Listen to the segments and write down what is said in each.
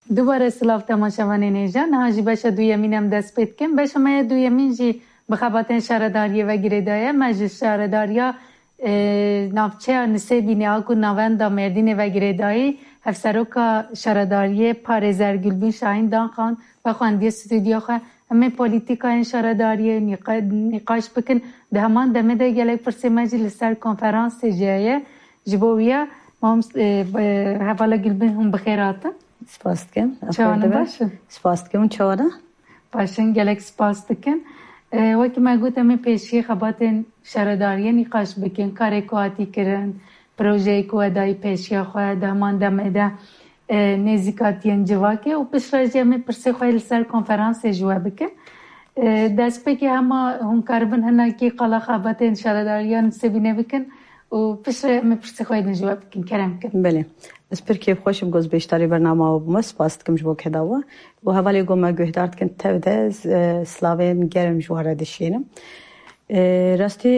دوباره سلاف تماشاوان نیجان هاجی باشه دویمینم دست پید کن باشه ما دویمین جی بخاباتن شهرداری و گریدای مجلس شهرداریا نافچه نسه بینی آکو نوان دا مردین و گریدایی افسروکا شهرداری پارزر گلبین شاین دان خان و خواندی استودیو خواه همه پولیتیکا این شهرداری نقاش بکن ده همان دمه ده گلک فرسی مجلس سر کنفرانس جایه جبویا ما حوالا گلبین هم بخیراتا سپاس دکم. چوانه باشن؟ سپاس دکم چوانه؟ باشن گلک سپاس دکن. وقتی ما گفتم پیشی خباتن شهرداری نقاش بکن کاری کواتی کردن پروژه کوادای پیشی خواهد همان دمه ده نزیکاتین جواکه و پیشراجی همه پرسی خواهی سر کنفرانس جوا بکن دست بکی همه هم کاربن هنه که قلا خباتن شهرداریان سبینه بکن و پیشراجی همه پرسی خواهی جوا بکن کرم کن. بله. اسپر که خوشم گوز بیشتری برنامه و بمس پاست کم جوا که داوا و حوالی گو ما گوهدارد کن تبده سلاوین گرم جواره دشینم. راستی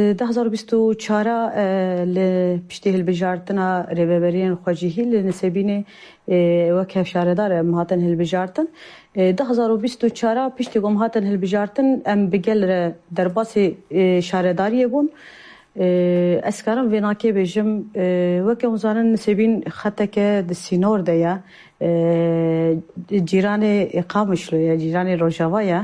2024 لپشتی هلبجارتنا ریوبرین خواجیهی لنسبینه وکه شهردار مهاتن هلبجارتن 2024 پشتی گم هاتن هلبجارتن ام بگل درباسی شهرداری بون اسکارم ویناکی بجم وکه مزارن نسبین خطه که دسینور دیا جیران اقامش لویا جیران روجاوایا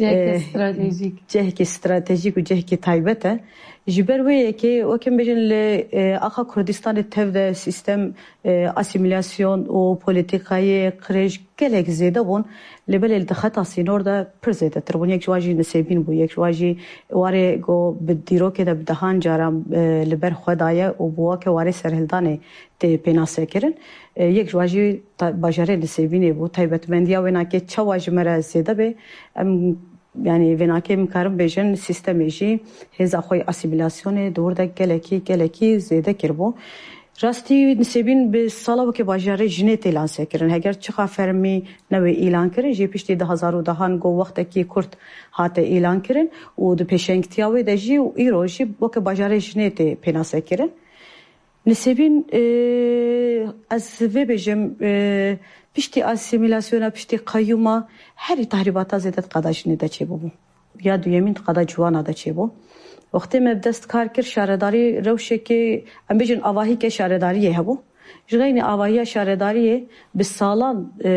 جه کی استراتژیک و جه کی تایبته جبر وی که وکم بجن ل آخا کردستان تفد سیستم اسیمیلاسیون و پولیتیکای قرش گلک زیده بون لبل التخط سینور ده پرزیده تربون یک جواجی نسبین بو یک جواجی واره گو بدیرو که ده بدهان جارم لبر خدایه و بوا که واره سرهلدانه ته پیناسه کرن یک جواجی باجره نسبینه بو تایبتمندیا و ناکه چواجی مرا زیده به yani venake mkarim bejin sistemêjî hêza xwe asîmîlasyonê dor de gelekî zêde kiribû. Rastî nisêbîn bi sala wekî bajarê jinê tê lanse kirin. Heger çiqa fermî newê îlan kirin jê piştî 2010 got wextekî Kurd hate îlan kirin û di pêşengtiya wê de jî û îro jî wekî bajarê jinê tê pênase kirin. Nisêbîn ez vê bêjim piştî asîmîlasyona piştî qayyûma herî tahrîbata zêde qada jinê de çêbûbû ya duyemîn qada ciwana de çêbû. Wextê me dest kar kir şaredarî rewşekê em bêjin avahîke şaredariyê hebû. Ji xeynî avahiya şaredariyê bi salan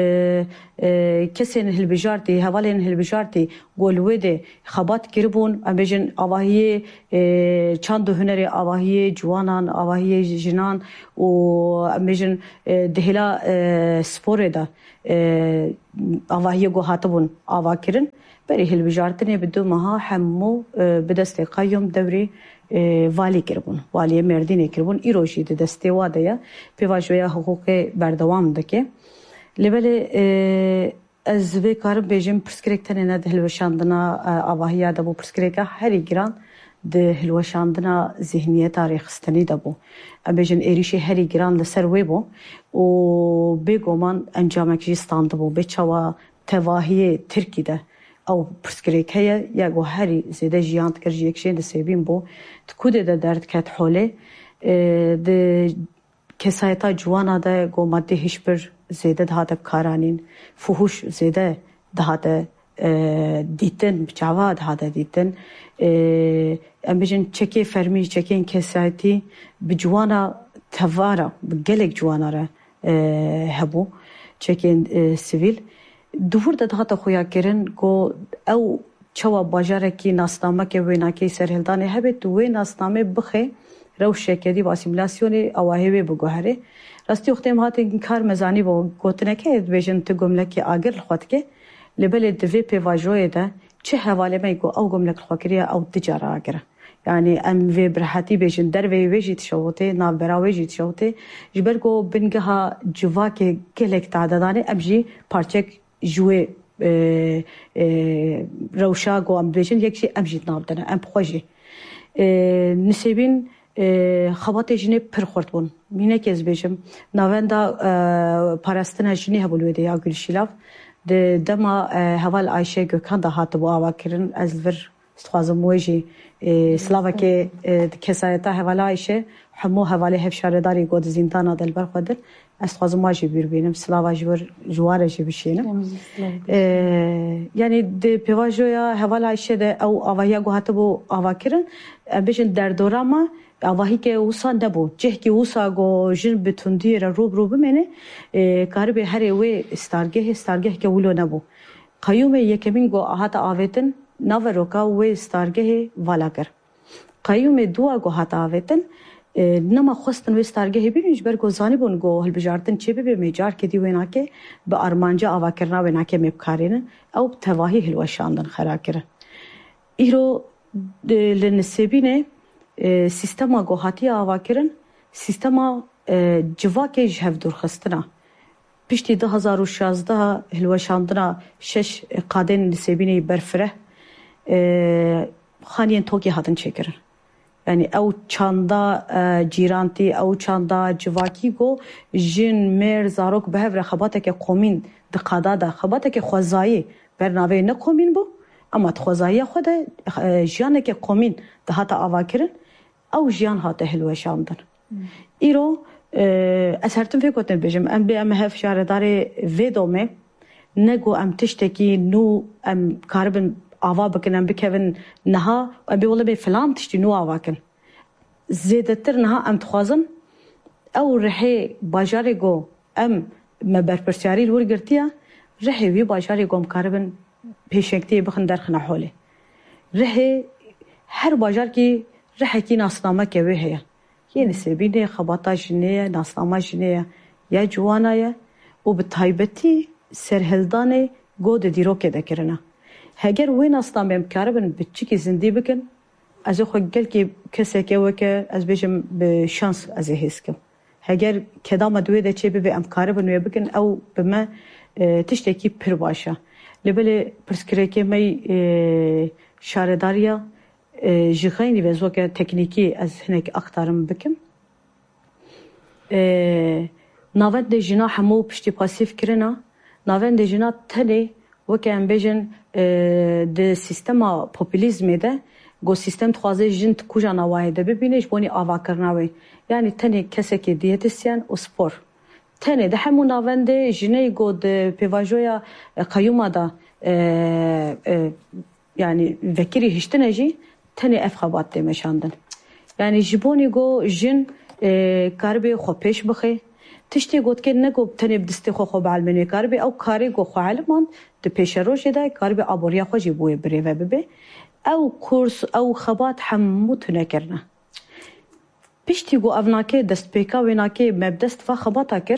kesên hilbijartî hevalên hilbijartî gol wê de xebat kiribûn em bêjin avahiyê çand û hunerê avahiyê ciwanan avahiyê jinan û em bêjin dihêla sporê de avahiyê got hatibûn ava kirin berê hilbijartinê bi du meha hemû bi destê qayyum devrê valî kiribûn valiyê Mêrdînê kiribûn îro jî di destê wa de ye pêvajoya hiqûqê berdewam dike. Lêbelê ez vê karim bêjim pirsgirêk tenê di hilweşandina avahiya de bû pirsgirêka herî giran di hilweşandina zihniyeta rêxistenî de bû. Em bêjin êrişê herî giran li ser wê bû û bêgoman encamek jî standibû bê çawa tevahiyê Tirkî de ew pirsgirêk heye ya got herî zêde jiyan dikir ji yek şê nisêbîn bû di kudê de derdket holê di kesayeta ciwana de got maddê hişbir zêde dihate karanîn fuhuş zêde dihate dîtin bi çawa dihate dîtin em bêjin çekê fermî çekên kesayetî bi ciwana tevara bi gelek ciwana re hebû çekên sivîl dûr de dihate xuya kirin got ew çawa bajarekî nasnamekê wênakê serhildanê hebe tu wê nasnamê bixe rewşeke dî asîmîlasyonê awahê wê biguherê. Rastî wextê em hatin kar mezanî bû gotinekê dibêjin tu gomlekî agir li xwe dike lêbelê di vê pêvajoyê de çi hevalê me got ew gomlek li xwe kiriye ew di cara agir e. Yani em vê birhetî bêjin derveyê wê jî tişewitê navbera wê jî tişewitê ji ber got bingeha civakê gelek tadedanê em jî parçek ji wê rewşa got em bêjin yek jî em jî nav dine em xwe jî nisêbîn xebatê jinê pir xurt bûn. Mînekê ez bêjim navenda parastina jinê hebû li wê de ya Gulşîlav di dema heval Ayşe Gökhan da hatibû avakirin ez li vir dixwazim wê jî slavekê di kesayeta hevala Ayşe hemû hevalê hev şaredarî got di zîndana de li ber xwe dir از خوازم ماجی بیر بینم سلاوا جواره جی بشینم یعنی ده پیواجویا حوالا ایشه ده او آواهی گوهاته بو آوا کرن بیشن در دوره ما آواهی که اوسا نبو جه که اوسا گو جن بتوندی را رو بمینه کاری به هر اوی استارگه که ولو نبو قیوم یکمین گو آهات آویتن نوروکا وی استارگه والا کر قیوم دوا گو آهات آویتن نما خواستن وی ستارگه بینیش برگو زانی بون گو هل بجارتن چه بی میجار که دیوینا که به آرمانجا آوا کرنا وینا که میبکارین او تواهی هلوشاندن خرا کرن ایرو لنسبینه سیستما گو هاتی آوا کرن سیستما جواکه جهف درخستنا پشتی 2016 هلوشاندنا 6 قادن نسبینه برفره خانین توکی هاتن چکرن yani ew çanda cîrantî ew çanda civakî got jin mêr zarok bi hev re xebateke komîn di qada de xebateke xwezayî bernavê ne komîn bû ama xwezayiya xwe de jiyaneke komîn di hata avakirin ew jiyan hate hilweşandin îro ez her tim vê gotin bêjim em bê em hev şaredarê vê domê ne got em tiştekî nû em karibin آوا بکنن بکن نها ابی ولی به فلان تشتی نو آوا کن زیادتر نها ام تخوازن او رحی باجاری گو ام مبرپرسیاری لور گرتیا رحی وی باجاری گو مکاربن پیشکتی بخن درخنا حوله رحی هر باجار کی رحی کی ناسنامه که وی هیا یه نسبینه خباتا جنیه ناسنامه جنیه یا جوانایه و به تایبتی سرهلدانه گو دیرو که دکرنه هەگەر وێ ناسنامەم کاربن بچیکی زندی بکن ez ê xwe gelkî kesekê weke ez bêjim bi şans ez ê hêz kim heger kedama duê de çê bibe em karibin wê bikin ew bi me tiştekî pir baş e lêbelê pirsgirêkê me şaredariya ji xeynî vêzokê teknîkî ez hinek axtarim bikim navendê jina hemû piştî pasîv kirina navendê jina tenê weke em bêjin د سیستما پوپولیزمی ده گو سیستم خوازه جن کجا نوای ده ببینیش بونی آوا کرناوی یعنی تنی کسی که دیتیسیان و سپور تنی ده همون ناونده جنی گو ده پیواجویا قیوما ده یعنی وکری هشتنه جی تنی افخابات ده مشاندن یعنی جبونی گو جن کاربی خو پیش بخی تشتی گوت که نگو تنی بدستی خو بعلمنی کاربی او کاری گو خو علمان د پیشروش ده کاربی آبوریا خو جیبوی بریوه ببه او کورس او خبات همو تونه کرنه پشتی گو اوناکه دست پیکا ویناکه مبدست و خباتا کر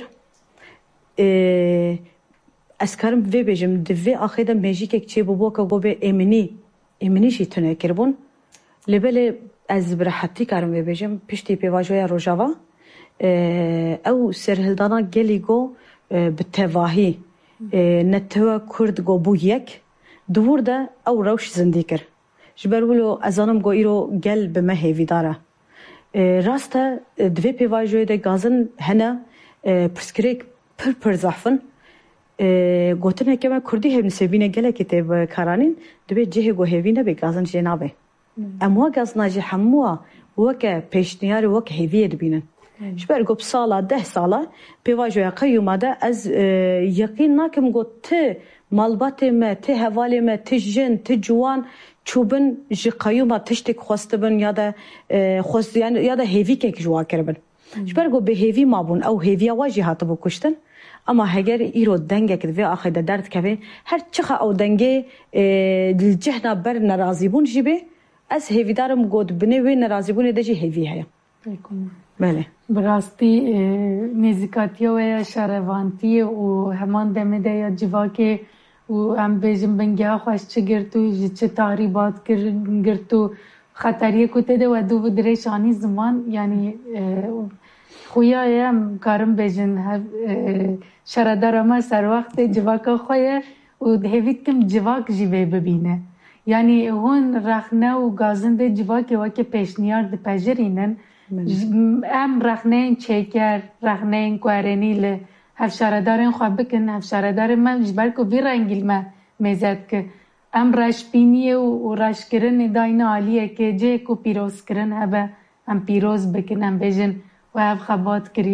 اسکارم وی بجم دوی آخه ده میجیک چی ببو که گو به امنی شی تونه کربون لبله از برحتی کارم وی بجم پشتی پیواجویا روژاوا او سرهلدانا گلی گو به تواهی نتوه کرد گو بو یک دور ده او روش زندی کر جبرولو ازانم گو ایرو گل به مهیوی داره راسته دوی پیواجوی ده گازن هنه پرسکریک پر زحفن گوتنه که من کردی هم نسبینه گله که تیب کارانین دوی جه گو هیوی نبی گازن جنابه اموا گازنا جه هموا وکه پیشنیاری وکه هیویه دبینن جبر گو بسالا 10 سالا پیواجویا قیوما ده از یقین ناکم گو ته مالبات ما ته حوالی ما ته جن ته جوان چوبن جی قیوما تشتک خواستبن یا ده خواست یا ده هیوی که جوا کربن جبر گو به هیوی مابون او هیوی واجی هاتو بو کشتن اما هگر ایرو دنگه که دوی آخه ده درد که هر چخه او دنگه جهنا بر نرازی بون جیبه از هیوی دارم گود بنه وی نرازی بونه ده جی هیوی هیا بله براستی نزیکاتی و شهروانتی و همان دمده یا جواکه و هم بیجم بنگه خوش چه گرتو چه تحریبات گرتو خطریه کته ده و دو درشانی زمان یعنی خویا هم کارم بیجن شردار اما سر وقت جواک خواه و هیوید کم جواک جیوه ببینه یعنی هون رخنه و گازنده جواکه وکه پیشنیار ده پجرینن ام رخنین چیکر رخنین کوارنیل هفشاردارن خواب بکن هفشاردارن من جبر کو بی رنگیل ما میزد که ام رش بینیه و رش کرن داین عالیه که جه کو پیروز کرن هبه ام پیروز بکن ام بیجن و هف خبات کریه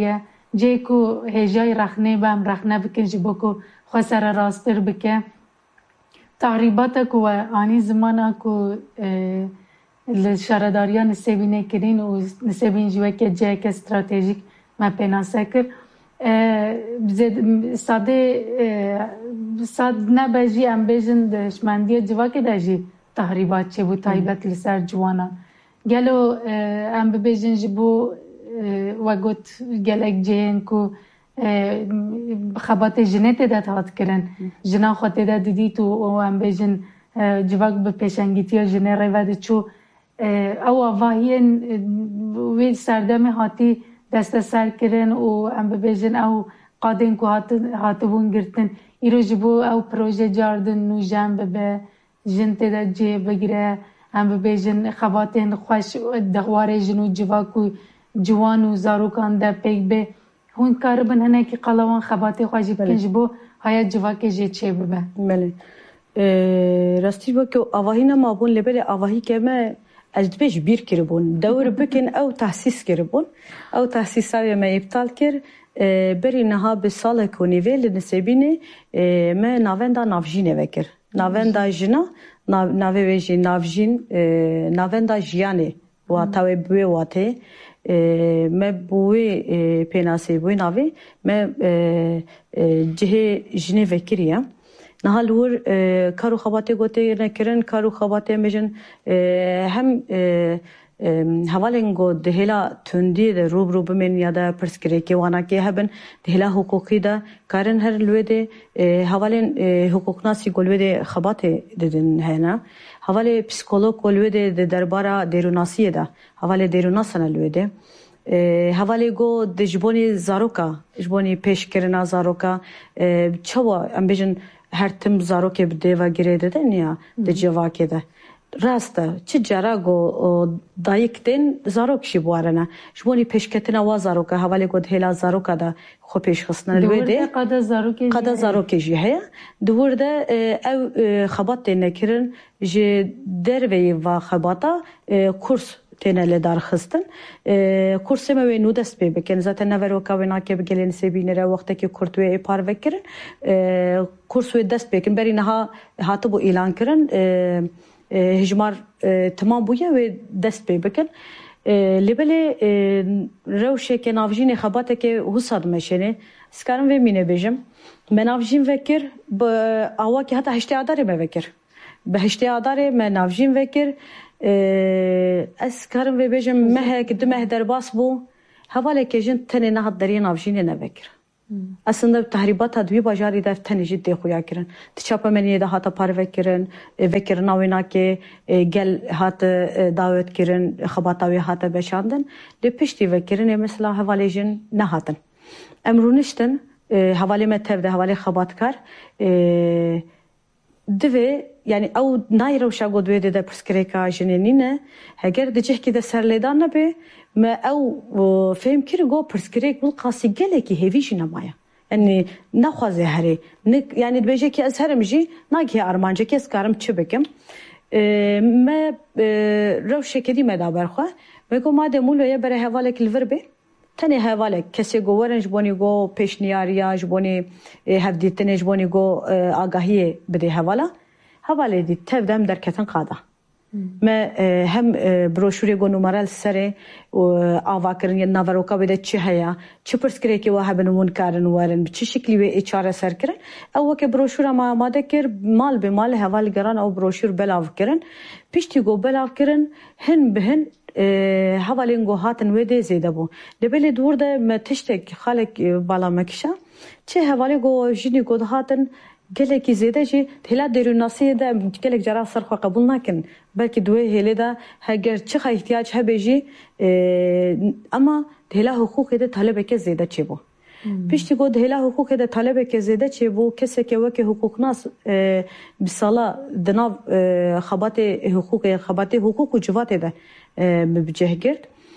جه کو هجای رخنه بم رخنه بکن جبو کو خسر راستر بکه تحریبات کو آنی زمان کو شهرداریان نسبینه کرین و نسبین جوه که جه که استراتژیک ما پناسه کر ساده نبجی ام بیجن دشمندی جوا که دجی تحریبات چه بو تایبت لسر جوانا گلو ام بیجن جبو وقت گلک جهن کو خبات جنت داد هات کرن جنا خاطر داد دیدی تو ام بیجن جواک به پیشنگیتی جنه روید چو او آواهین وی سردم هاتی دست سر کرن و ام بیجن او قادن کو هاتبون گرتن ایرو جبو او پروژه جاردن نو جنب به جنت داد جه بگیره ام بیجن خباتین خوش دغوار جنو جواکو جوان و زاروکان ده پیک به هون کار بن هنه که قلوان خباتی خواهی بکن جبو هایا جواکه جه چه ببه بله راستی با که آواهی نمابون لبل آواهی که ما اجدبش بیر کربون دور بکن او تحسیس کربون او تحسیس های ما ابتال کر بری نها به سال کنیوه لنسبینه ما ناوندا نافجینه وکر ناوندا جنا ناوه ویجی نافجین ناوندا جیانه و تاوی بوی واته ما بوی پیناسی بوی ناوی ما جه جنه وکریم نهالور کارو خباته گوته نکرن کارو خباته میجن هم حوالنگو دهلا تندی ده روبرو بمن یا ده پرسکری که وانا که هبن دهلا حقوقی ده کارن هر لوده حوالن حقوق ناسی گلوده خباته ددن هنا حواله پسیکولوگ گلوده ده درباره دروناسی ده حواله دروناسنا لوده حواله گو دجبونی زاروکا جبونی پیش کرنا زاروکا چوا ام بیجن هر تم زاروکه بده و گیره ده نیا ده جواکه ده راسته چه جرا گو دایکتن زاروک شی بوارنا جبونی پیشکتنا و زاروکا حواله گو دهلا زاروکا ده خو پیش خصنا لوده قدا زاروکه جی هيا دورده او خبات نکرن ج دروی و خباتا کورس تنال دار خستن کورس ما نو دست به بکن zaten نور وکاونا که بگلن سبینه را وقتی که کورتوی پار وکرن کورس و دست بکن بری نها هاتبو اعلان کرن هجمار تمام بویا و دست به بکن لبله روشه که نافجین خباته که حساد مشنه سکارم و مینه بجم من نافجین وکر با آوا که حتی هشته آداره موکر به هشته آداره من نافجین وکر اسکارم و بجم مه که دمه در باس بو حواله که جن تنه نه دری نافجین نوکر aslında tahribat advi bajari da tenijid de xoya kirin tçapa meni da hata par vekirin vekirin awena ke gel hat davet kirin xabatawi hata beşandın de pişti vekirin mesela havalejin ne hatın emruniştin havale metevde havale xabatkar dve yani او نایرو شاگو دوی ده پرسکریکا جنینه هگر ده جهکی ده سرلیدان نبه ما او فهم کری گو پرسکریک بول قاسی گله کی هیوی جنمایا yani نخوازه هری yani dbece ki az herim ji nagi armanca ki eskarım çibekim ما رو شکدی مدابر خو میگم ما ده مولوی بر حواله کلور به تنه حواله کسی گوورنج بونی گو پیشنیاریا جبونی هفدیتنه جبونی گو آگاهی بده حواله حواله دی تودم در کتن قاده ما هم بروشوری گو نمرال سره آواکرن یا نواروکا بده چه هیا چه پرسکری که واه بنمون کارن وارن چه شکلی و اچاره سر کرن او که بروشور ما آماده کر مال به مال حواله گران او بروشور بلاو کرن پیشتی گو بلاو کرن هن بهن حوالینگو هاتن وده زیده بو لبلی دور ده ما تشتک خالق بالا مکشا چه حوالینگو جینی گو هاتن گله کی زیده جی هلا دروناسی ده گله جرا سرخ قبول نکن بلکه دوی هله ده هگر چه احتیاج هبجی اما هلا حقوق ده طلب که زیده چی بو پیشتی گو هلا حقوق ده طلب که زیده چی بو کسی که وک حقوق ناس بسالا دناو خبات حقوق جوات ده بجه گرد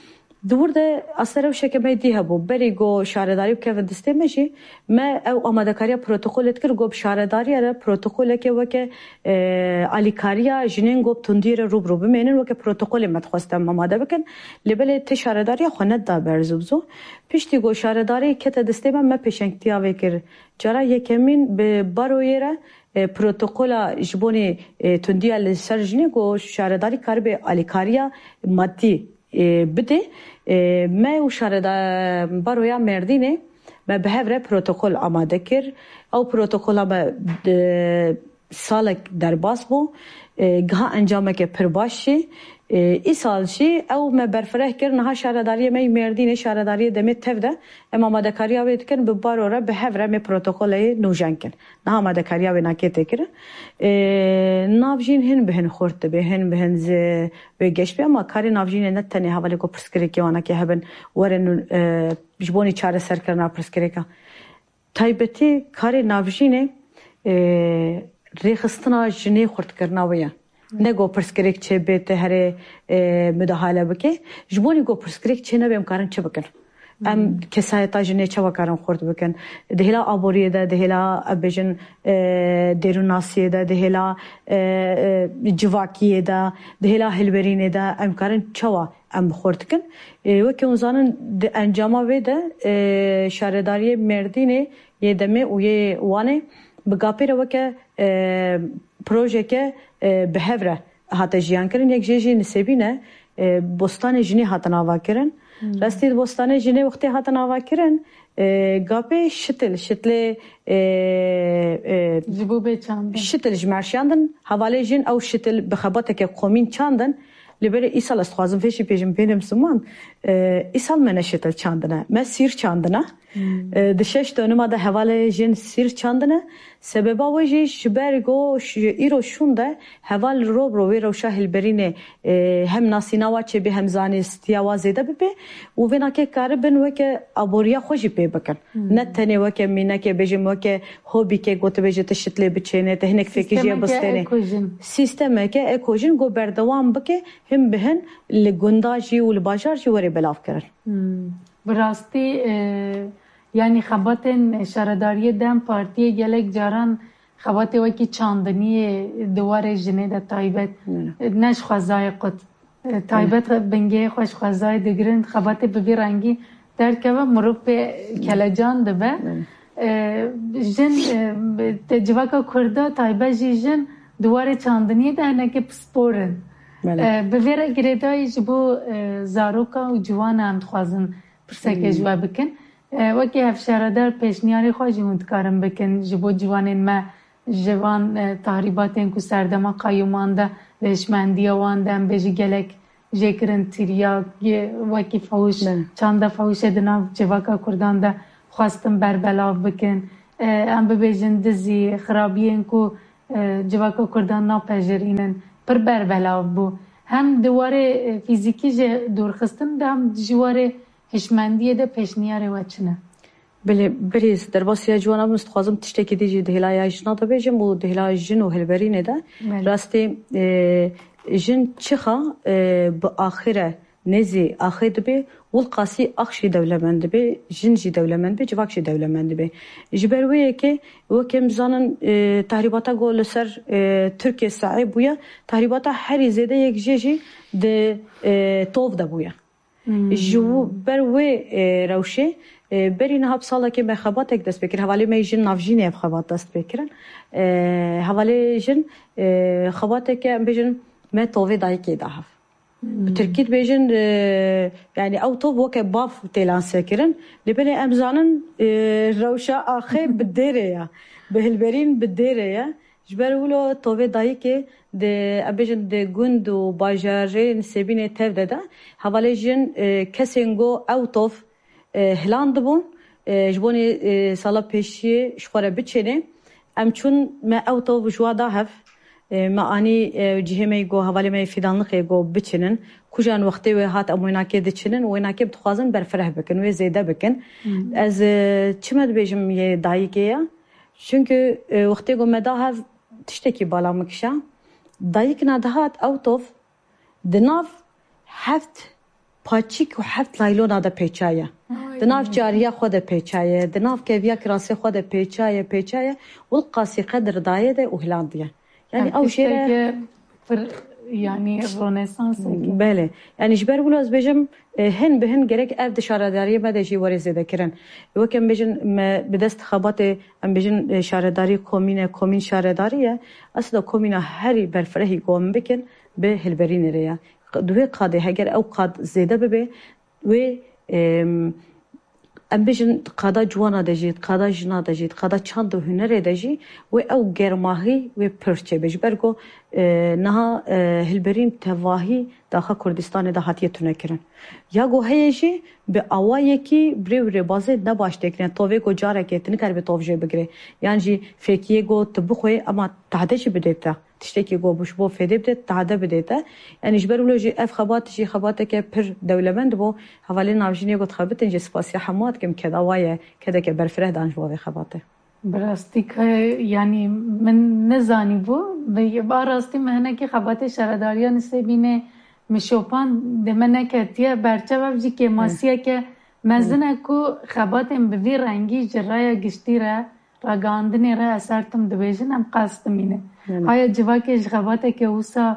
دورده اثر و شکمه دی هبو بری گو شهرداری که ودسته میشی ما او آمادکاری پروتکلت کر گو شهرداری را پروتکل که وکه الیکاریا جنین گو تندیر روبرو بمینن وکه پروتکل متخواستم آماده بکن لبل ت شهرداری خونت دا برزوبزو پیشتی گو شهرداری که دسته ما پیشنگتیا وکر جرا یکمین به بارویره پروتکل جبونی تندیا لسرجنی گو شهرداری کار به الیکاریا مادی بده ما و شهردار بارویا مردینه ما به هفره پروتکل آماده کر او پروتکل ما سالک در باس بو گه انجامه که پرباشی ای سال شی او ما برفره کر نه شهرداری ما مردینه شهرداری دمت تفده اما آماده کاری آوید کن به بارورا به هفره ما پروتکل نوجان کن نه آماده کاری آوید نکته کر نافجین هن بهن خورد بهن ز به گشت اما کاری نافجین نتنی حوالی کو پرسکری که وانا که هبن ورن جبونی چاره سر کرنا پرسکری که تایبتی کاری نافجینه ریخستنا جنی خورد کرنا ویا نگو پرسکریک چه بیت هر مداحله بکه جبونی گو پرسکریک چه نبیم کارن چه بکن ام کسایتا جنی چه وکارن خورد بکن دهلا آبوریه ده دهلا بجن دروناسیه ده دهلا جواکیه ده دهلا هلبرینه ده ام کارن چوا ام خورد کن و که اونزانن انجام ویده شهرداری مردینه یه دمه و یه وانه بگاپی رو که پروژه که به هفره هات جیان کردن یک جیجی نسبینه بستان جنی هات نوا کردن راستی بستان جنی وقتی هات نوا کردن گاپی شتل جبوبه چاندن شتل جمرشاندن حواله جن او شتل بخباته که قومین چاندن لبر ایسال است خوازم فیشی پیشم بینم زمان ایسال من شتل چاندنه من سیر چاندنه دشش دانم ده حواله جن سیر چاندنه سببا وجه شبرگو ایرو شونده حوال رو ویرو شاهل برینه هم ناسینا و چه به هم زانستی آوازیده ببه و وینا که کار بن و که ابوریا خوشی پی بکن نه تنی و که مینا که بجم و که هوبی که گوت بجه تشتله بچینه تهنک فکریه بستنه سیستم که اکوژن گو بردوام بکه هم بهن لگنداجی و لباجارجی وری بلاف کرد براستی یعنی خباتن شهرداری دم پارتی گلک جاران خبات وکی چاندنی دوار جنه ده تایبت نش خوازای قد تایبت بنگه خوش خوازای دگرن خبات ببی رنگی در که مروب کلجان ده به جن تجواکا کرده تایبت جن دوار چاندنی ده نکه پسپورن ببیره گریدای جبو زاروکا و جوان هم خوازن پرسکه جوا بکن وکی هفشاردار پیشنیاری خواهی مدکارم بکن جبو جوانین ما جوان تحریباتین که سردما قایومان ده لشمندی وان ده بیجی گلک جکرن تیریا وکی فوش چند فوش دناف جواکا کردان ده خواستم بربلاف بکن ام ببیجن دزی خرابیین که جواکا کردان نا پجرینن پر بربلاف بو هم دوار فیزیکی دورخستن ده هم جوار هشمندیه ده پیشنیاره وچنه بله بریز در باسی جوانا مستخوازم تشتکی دیجی دهلای جنا دا بیجم و دهلای جن و هلبرینه ده راستی جن چخا با آخره نزی آخر دبی والقاسی اخشی دولمند بی جنجی دولمند بی جواکشی دولمند بی جبرویه که وکم زانن تحریباتا گول سر ترکیه صعب بویا تحریباتا هری زیده یک جیجی ده توف ده بویا جو بروی روشه بری نه بساله که به خبات یک دست بکر حوالی میجن نافجینه خبات دست بکرن حوالی جن خبات که بیجن ما توفی دایی که دهف ترکیت بیجن یعنی او توف وکه باف تیلان سکرن لبنی امزانن روشه آخه بدره یا بهلبرین بدره یا جبرولو توفی دایی که de abijin de gund و باجارین سبینه تف ده حوالی جن کسینگو out of هلاند بون جبونی سالا پیشی شخوره بچینه ام چون ما out of جوا ده هف ما آنی جهمی گو حوالی می فیدانلقی گو بچینن کجان وقتی و هات اموینا که دچینن و اینا که بتخوازن برفره بکن و زیده بکن از چمد بیجم یه دایی که یا çünkü وقتی گو مدا هف تشتکی بالا مکشا دایک ندهات اوت of the nav heft پاچیک و هفت لایلونا دا پیچایه دناف جاریه خود پیچایه دناف کیویا کراسی خود پیچایه والقاسی قدر دایه ده و هلاندیه يعني او شيء يعني رنسانس بله يعني جبر بلو از بجم هن بهن گرک اف شارداری ما دجی وری زده کرن وکم بجن بدست خبات ام بجن شارداری کومین شارداریه اصلا کومینا هری برفرهی قوم بکن به هلبرین ریا دوی قاده هگر او قاد زیده ببه و ام بجن قادا جوانا دجید قادا جنا دجید قادا چند و هنر دجی و او گرماهی و پرچه بجبرگو نها هلبرین تواهی داخل کردستان دا هاتیه تونه کرن یا گو هیجی به آوایی کی بری بازه نباش تکنن توی گو جاره که تنی کار به توجه بگیره یعنی جی فکیه گو تبخوی اما تعدش بدیتا تشتکی گو بوش بو فیده بده تعده بدیتا یعنی جبرولو جی اف خبات که پر دولمند بو حوالی ناوجینی گو تخبتن جی سپاسی حمات کم کد آوایی کده که برفره دانش بو خباته براستی که یعنی من نزانی بو با راستی مهنه که خبات شرداریا نسه بینه مشوپان دمنه که تیه برچه ببجی که ماسیه که مزنه که خباتم بوی رنگی جرای گشتی را راگاندنی را اثرتم دویجن هم قاستم اینه های جوا که خباته که اوسا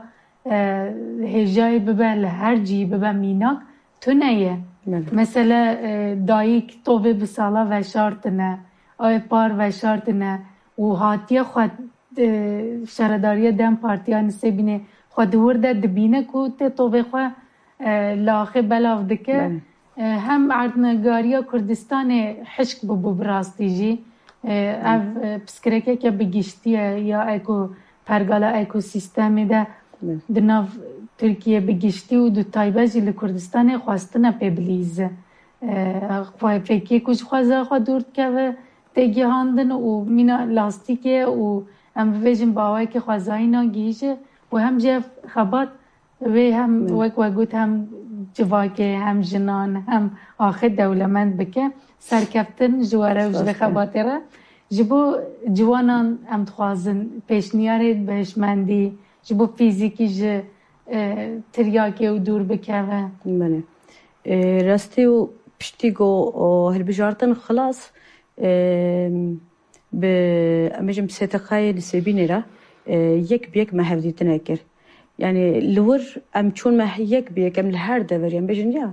هجای ببه لهر جی ببه میناک تو نیه مثلا دایک توبه بسالا و شارتنه آی پار و شارتنه و هاتیه خود شرداری دم پارتیان سبینه خود ورده دبینه که ته توبه خود لاخه بلاف دکه هم عردنگاریا کردستان حشک ببو براستی جی اف پسکرکه که بگیشتیه یا ایکو پرگالا ایکو سیستمی ده دناف ترکیه بگیشتی و دو تایبه جی لکردستان خواستنه پیبلیزه خواهی فکیه کچ خوازه خواه دورد که و تیگی هاندن و مینا لاستیکه و هم بویجن باوی که خوازهایی ناگیشه و هم جف خبات و هم وگوت هم جواکه هم جنان هم آخر دولمند بکه سرکفتن جواره و جوه خباته را جبو جوانان هم تخوازن پیشنیاره بهشمندی جبو فیزیکی جه تریاکه و دور بکه و بله راستی و پشتی گو هلبجارتن خلاص به امجم ستقای لسبینه را یک بیک مهودیتن اکر yani لور ام چون مه یک بیکم لهر دوریم بجن یا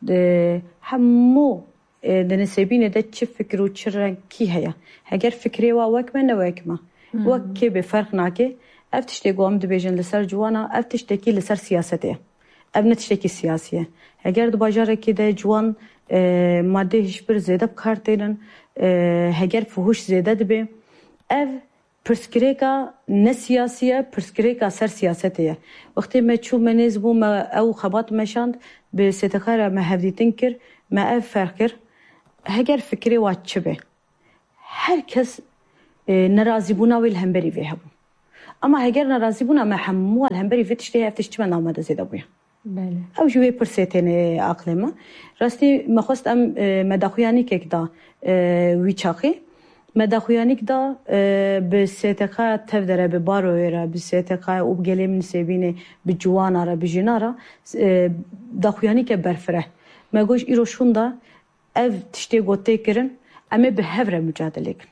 همو دنسبینه ده چه فکر و چه رنگ کی هیا اگر فکری و وکمه نوکمه وکی به فرق ناکه افتشتی قوم ده بجن لسر جوانا افتشتی لسر سیاسته اف نتشتی سیاسیه اگر دو باجاره که ده جوان ماده هیچبر زیده بکارتینن اگر فحوش زیده دبه اف پرسکریکا نه سیاسیه پرسکریکا سر سیاسته وقتی ما چون منیز بو ما او خبات مشاند به ستخاره ما هفدیتن کر ما اف فرق کر هگر فکری وات چبه هر کس نرازی بونا ویل همبری وی هبو اما هگر نرازی بونا ما همو الهمبری وی تشتی هفتشتی من آمده زیده بویا بله او جوی پرسیتن عقلما راستی ما خواست ام مداخویانی که دا وی چاقی مداخویانیک دا به ستقه تفدره به باروی را به ستقه او بگلیم نسبینه به جوانا را به جنا را داخویانیک برفره مگوش ایروشون دا اف تشتی گوته کرن اما به هفره مجادله کن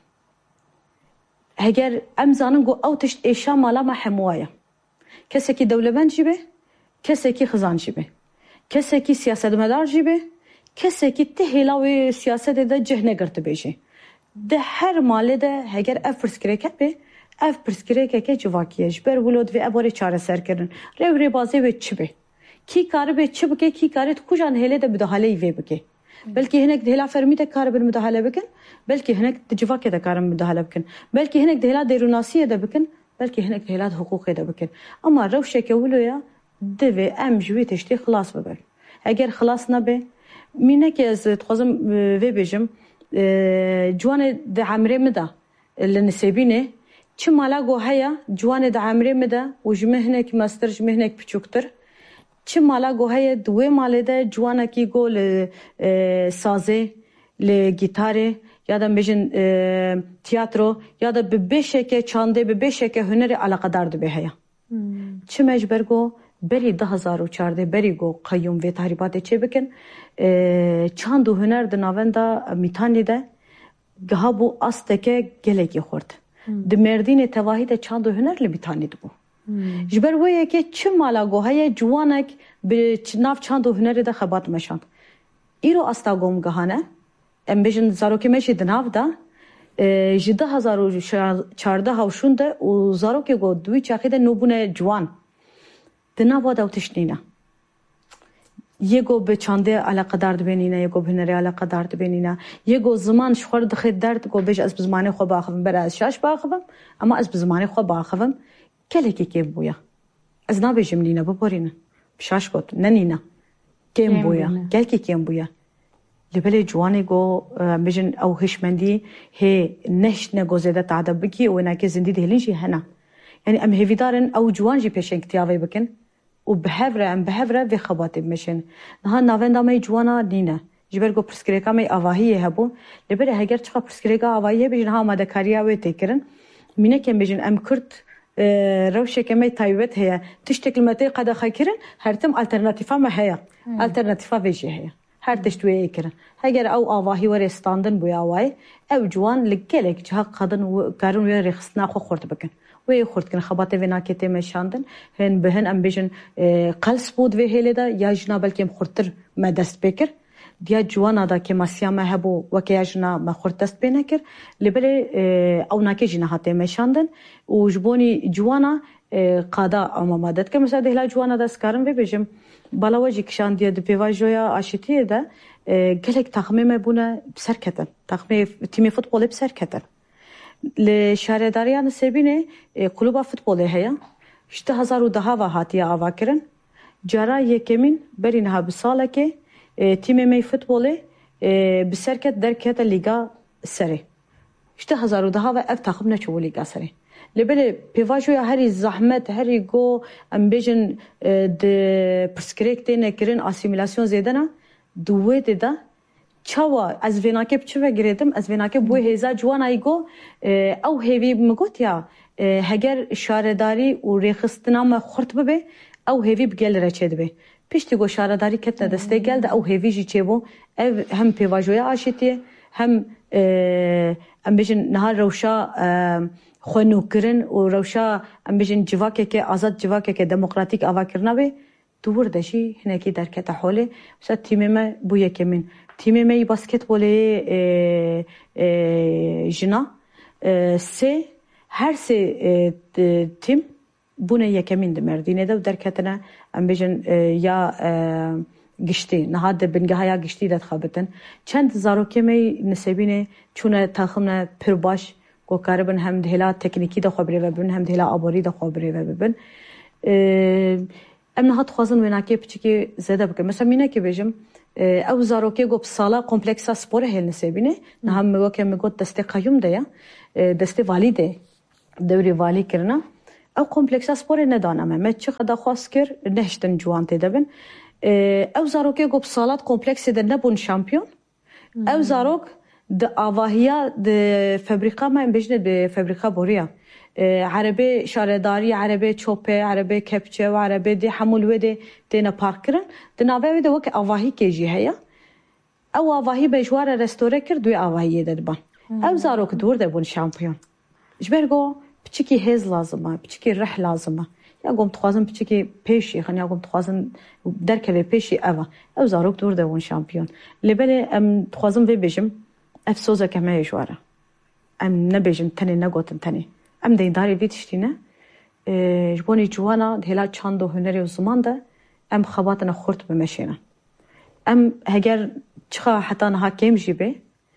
اگر امزانن گو او تشت ایشا مالا ما حموایا کسی که دولمند جیبه کسی که خزان جیبه کسی که سیاست مدار جیبه کسی که تهیلاوی سیاست دا جهنه گرت بیشه ده هر ماله ده اگر اف پرسکریکه به اف پرسکریکه که جواکیش بر ولود و اباره چاره سر کردن روی بازی و چی به کی کار به چی بکه کی کارت کجان هله ده مداخله وی بکه بلکه هنک دهلا فرمیده کار به مداخله بکن بلکه هنک جواکه ده کار مداخله بکن بلکه هنک دهلا دروناسی ده بکن بلکه هنک دهلا حقوق ده بکن اما روشه که ولویا ده ام جوی تشتی خلاص ببر اگر خلاص نبه مینه که از تخوازم وی بجم جوان ده عمره مده لنسبینه چه مالا گو هیا جوان ده عمره مده و جمهنک ماستر جمهنک پچوکتر چه مالا گو هیا دوی ماله ده جوانا کی گو سازه لگیتاره یا da bejin tiyatro ya da bir beşeke çande bir beşeke hüneri alakadar da be haya. Çi mecber go بری 2014 بری گو قیوم و تحریبات چه بکن چند و هنر د ناوندا میتانی ده گها بو استکه گلگی خورد د مردین تواهی ده چند و هنر لی میتانی دو جبر وی که چه مالا گوهای جوانک به ناف چند و هنر ده خبات مشان ایرو استا گم گهانه ام بجن زاروکی مشی د ناف ده جده 2014 هاوشونده و زاروکی گو دوی چاخیده نوبونه جوان دنا با دو تشنینا یگو به چنده علاقه دارد بینینا یگو به هنری علاقه دارد بینینا یگو زمان شخورد خید درد گو بیش از زمانی خو باخوم برای از شاش باخوم اما از زمانی خو باخوم کلی کی بویا از نابجم نینا ببرینا شاش گفت ننینا کیم بویا کل کی کیم بویا لبلی جوانی گو بجن او هشمندی هی نشت نگوزیده تعدب بکی و ناکی زندی دهلینشی هنا يعني ام هيفيدارن او جوان جي بيشن كتيافي بكن وبهفره ام بهفره في خباتي مشن نها ناوندا مي جوانا نينا جبرگو پرسکریکا مي اواهي هبو لبره هگر چخا پرسکریکا اواهي بيجن ها ماده كاريا و تكرن مينه كم بيجن ام كرت روشه كمي تايبت هي تشتكل متي قد خيكرن هرتم الترناتيفا ما هي الترناتيفا فيجي هي هر تشتوي كرن هگر او اواهي ورستاندن بو اواي او جوان لگلك جها قدن و قارن و رخصنا خو خورد بكن وی خورد کن خباته و ناکته مشاندن هن بهن ام بیشن قلس بود و هلیدا یا جنا بلکه خورتر ما دست بکر دیا جوانا دا که مسیا ما هبو و که جنا ما خورد دست بنکر لبله او ناکه جنا هاته مشاندن و جبونی جوانا قادا اما مدد که مثلا دهلا جوانا دست کارم و بیشم بالا وجه کشان دیا دپیواجویا آشتیه دا گلک تخمیم بونه بسر کتن تخمیم تیم فوتبال بسر کتن لشهرداریان سربینه کلوبا فوتبالی هیا 2010 و هاتیه آوا کرن جارا یکمین برین ها بساله که تیم می فوتبالی بسرکت درکت لیگا سری 2010 و اف تاخم نچو لیگا سری لبله پیواجویا هری زحمت هری گو ام بیجن د پرسکریک تینه کرن اسیمیلاسیون زیدنا دوه ده چاوا از ویناکه بچه گریدم از ویناکه بوی هزا جوان ایگو او هیوی مگوت یا هگر شارداری و ریخستنا ما خورد ببه او هیوی بگل رچید به پیشتی گو شارداری کتنا دسته گلد او هیوی جی چه بو هم پیواجوی آشتیه هم ام بیجن نهار روشا خونو کرن و روشا ام بیجن جواکه که آزاد جواکه که دموکراتیک آوا کرنا به دور دشی هنکی درکت حاله مثلا تیم ما بو یکمین تیم می باسکتبولی جنا سه هر سه تیم بونه یکمین مردینه ده و درکتنه ام بیجن یا گشتی نهاد بنگاه یا گشتی داد خابتن چند زاروکی می نسبینه چونه تاخمنا پر باش کو کاربن هم دهلا تکنیکی ده خبری و ببن هم دهلا آباری ده خبری و ببن ام نهاد خوازن وناکی پچکی زده بکن مثلا مینه که بیجم او زاروکی گو بسالا کمپلکسا سپور هل نسبینه نه هم میگو که میگو دسته قیوم ده یا دسته والی ده دوری والی کرنا او کمپلکسا سپور ندانم من چه خدا خواست کر نهشتن جوان ته دبن او زاروکی گو بسالات کمپلکس ده نبون شامپیون او زاروک ده آواهیا ده فابریکا ما بجنه به فابریکا بوریا عربی شارداری عربی چوپه عربی کپچه و عربی دی حمول و دی دینا پارک کرن دنابه ده وک آواهی کیجی هیا او آواهی به جوار رستوره کرد دوی آواهی دادبان او زاروک دور ده بون شامپیون جبرگو بچکی هز لازمه بچکی رح لازمه یا گم تخوازن بچکی پیشی خن یا گم تخوازن درکوی پیشی او زاروک دور ده بون شامپیون لبله ام تخوازن وی بجم افسوزه که ما جواره ام نبجم تنی نگوتن تنی ام دینداری ویتشتینه جبونی جوانا دهلا چند و هنری و زمان ده ام خباتنا خورد بمشینه ام هگر چخا حتی نها کم جیبه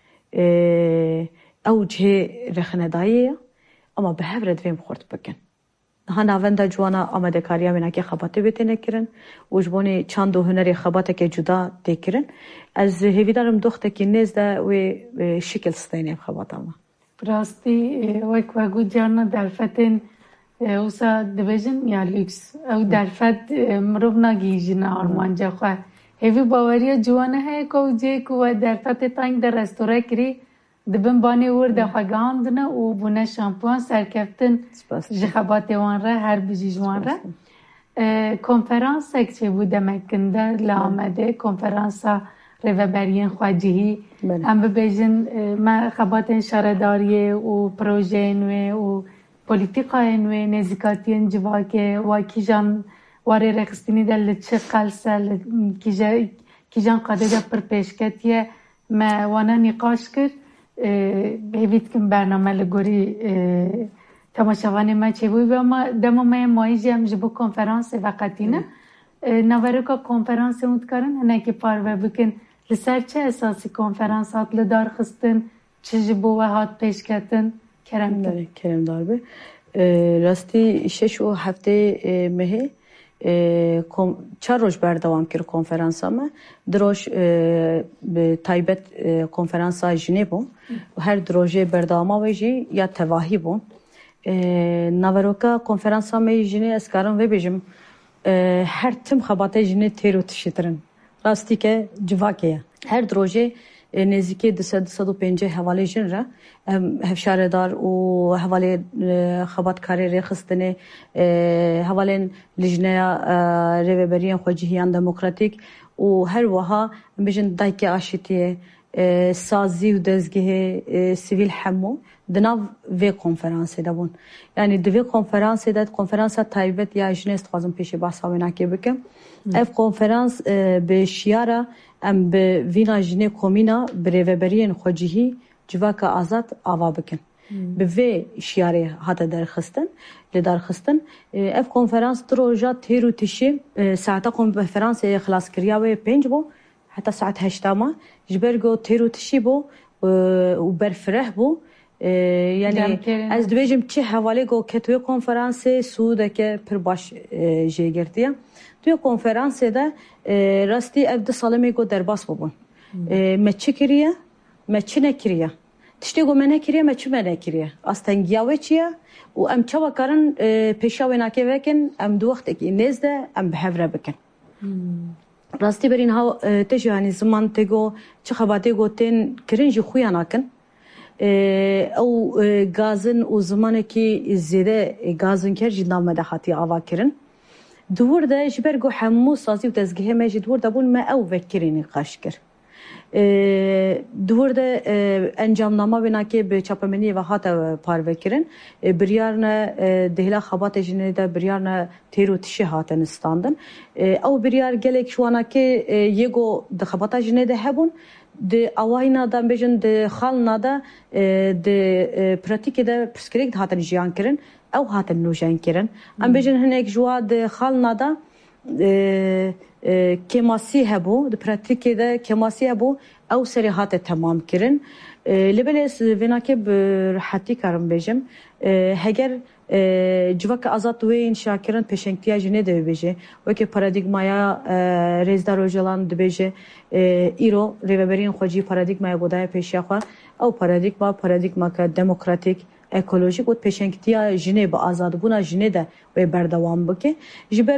او جه رخنه دایه اما به هفرد ویم خورد بکن نها ناونده جوانا آمده کاریا وینا که خباته بیتینه کرن و جبونی چند و هنری خباته که جدا دی کرن از هیویدارم دخته که نیزده و شکل ستینه خباته ما براستی وک وگو جانا درفتن اوسا دبیجن یا لوکس او درفت مروف نگیجن آرمانجا خواه هیوی باوریا جوانه های که جه که درفت تانگ در رستوره کری دبن بانی ورده خواگاندنه و بونه شامپوان سرکفتن جخبات وان را هر بجی جوان را کنفرانسێک چێ بوو دەمەکەندە لە ئامادێ کۆنفەرانسا ڕێڤەبەریên xwecihî em bibêjin me xebatên şaredariyê û projeyên wê û polîtîkayên wê nêzîkatiyên civakê wa kîjan warê rêxistinî de li çi qelse li kîjan qadê de pir pêşketiye me wana nîqaş kir hêvî dikim bername li gorî temaşevanê me çêbûyî ama dema me mayî jî em ji bo konferansê veqetîne naverika konferansê hûn dikarin hinekî parve bikin li ser çi esasî konferans hat li darxistin çi ji bo we hat pêşketin keremdar be rastî şeş û heftê mehê çar roj berdewam kir konferansa me di roj bi taybet konferansa jinê bû her di rojê berdewama wê jî ya tevahî bû naveroka konferansa me jinê ez karim vêbêjim her tim xebatê jinê têr û tişîtirin rastî ke civakê ye her di rojê nêzîkî 250 hevalê jin re em hevşaredar û hevalê xebatkarê rêxistinê hevalên lijneya rêveberiyên xwecihîyan demokratîk û her wiha em bêjin daykê aşîtiyê sazî û dezgehê sivîl hemû di nav vê konferansê de bûn yanî di vê konferansê de konferansa taybet ya jinê ez dixwazim pêşî behsa wê nakê bikim ev konferans bi şiyara em bi vîna jinê komîna bi rêveberiyên xwecihî civaka azad ava bikin bi vê şiyarê hate derxistin li darxistin ev konferans di roja têr û tişî saeta konferansê xilaskiriya wê 5 bû heta saet 8 ma ji ber ku têr û tişî bû û berfireh bû yani ez dibêjim çi hevalê ku ket wê konferansê sûdeke pir baş jêgirtiye Tuya konferansê de rastî ev 2 salê me ku derbas bibûn me çi kiriye me çi nekiriye tiştê ku me nekiriye me çi me nekiriye astengiya wê çi ye û em çawa karin pêşa wê nakê vekin em di wextekî nêz de em bi hev re bikin rastî berîn haw te jî hanî ziman tê ku çi xebatê ku tên kirin jî xuya nakin ew gazin û zimanekî zêde gazinker jî nav me de hatiye ava kirin di wir de ji ber ku hemû sazî û dezgehê me jî di wir de bûn me ew vekirî nîqaş kir di wir de encamnama wê nakê bi çapemeniyê ve hate parvekirin biryarine dihêla xebatê jinê de biryarine têr û tişî hatine standin ew biryar gelek ji wanakê yê ku di xebata jinê de hebûn di awayîna de em bêjin di xalina de di pratikê de pirsgirêk hatin jiyan kirin ew hatin nûjen kirin em bêjin hinek ji wa di xalina de kemasî hebû di pratikê de kemasî hebû ew serê hate temam kirin li belê vê nakê bi rihetî karim bêjim heger civaka azad wê yên şakirin pêşengtiya jinê de bibêje wekî paradigmaya Rêzdar Öcalan dibêje îro rêveberiyên xwecihî paradigmaya godaye pêşiya xwe ew paradigmaka demokratîk ekolojik û pêşengtiya jinê bi azadbûna jinê de wê berdewam bike ji ber